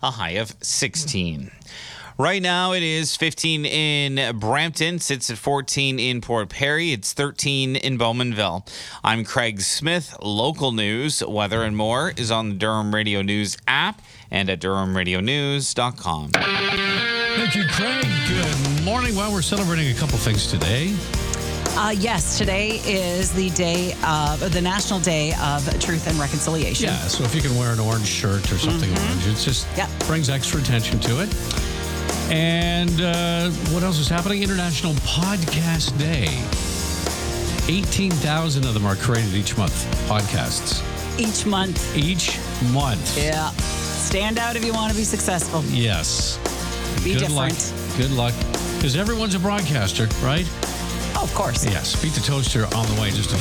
a high of 16. Right now, it is 15 in Brampton, sits at 14 in Port Perry. It's 13 in Bowmanville. I'm Craig Smith. Local news, weather, and more is on the Durham Radio News app and at durhamradionews.com. Thank you, Craig. Good morning. Well, we're celebrating a couple things today. Yes, today is the National Day of Truth and Reconciliation. Yeah, so if you can wear an orange shirt or something orange, it just brings extra attention to it. And what else is happening? International Podcast Day. 18,000 of them are created each month. Podcasts. Each month. Each month. Yeah. Stand out if you want to be successful. Yes. Be Good different. Good luck. Because everyone's a broadcaster, right? Oh, of course. Yes. Beat the Toaster on the way in just a